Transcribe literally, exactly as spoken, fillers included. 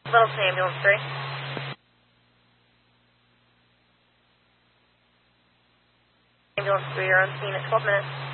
Well, it's ambulance three. Ambulance three, you're on scene at twelve minutes.